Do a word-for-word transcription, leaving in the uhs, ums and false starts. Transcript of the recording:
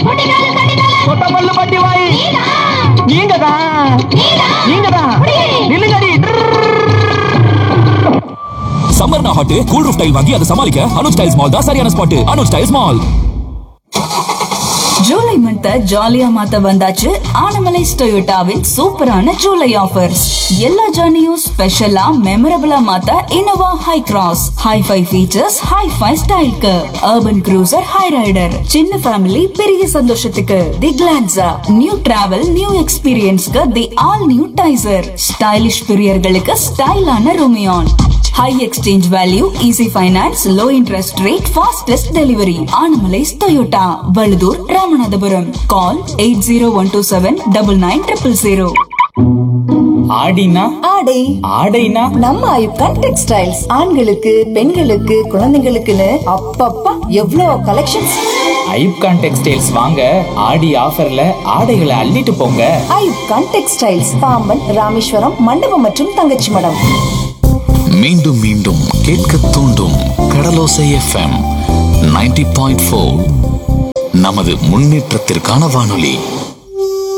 கொத்தமல்லு பட்டி வாய் நீங்க தான் நீங்க தான் நில்லுங்கடி. சம்மர்னா ஹாட் கூல் ரூஃப் டைல் வாங்கி அதை சமாளிக்க அனுஜ் டைல்ஸ் மால் தான் சரியான spot. Anuj tiles mall. July month ஜாலியா மாத்த வந்தாச்சு ஆனமலைஸ் டொயோட்டாவின் சூப்பரான ஜூலை ஆஃபர்ஸ். எல்லா ஜர்னியும் ஸ்பெஷலா மெமரபிளா மாத்த Innova high cross high-five features high-five ஸ்டைலுக்கு, அர்பன் க்ரூசர் ஹை ரைடர், சின்ன ஃபேமிலி பெரிய சந்தோஷத்துக்கு தி கிளான்சா, நியூ டிராவல் நியூ எக்ஸ்பீரியன்ஸ்க்கு தி all new Taisor, stylish பிரியர்களுக்கு ஸ்டைலான ரோமியான். High exchange value, easy finance, low interest rate, fastest delivery. Anamallais Toyota, Valuthur, Ramanathapuram. கால் eight zero one two seven double nine triple zero. ஆடினா ஆடை ஆடைனா நம்ம ஐப்கான் textiles. ஆண்களுக்கு பெண்களுக்கு குழந்தைங்களுக்குன்னு அப்பப்பா எவ்வளோ கலெக்ஷன்ஸ். ஐப்கான் டெக்ஸ்டைல்ஸ் வாங்க ஆடி ஆஃபர்ல ஆடைகளை அள்ளிட்டு போங்க. ஐப்கான் டெக்ஸ்டைல்ஸ், பாம்பன், ராமேஸ்வரம், மண்டபம் மற்றும் தங்கச்சி மடம். மீண்டும் மீண்டும் கேட்க தூண்டும் கடலோசை எஃப்எம் நைன்டி பாயிண்ட் ஃபோர் நமது முன்னேற்றத்திற்கான வானொலி.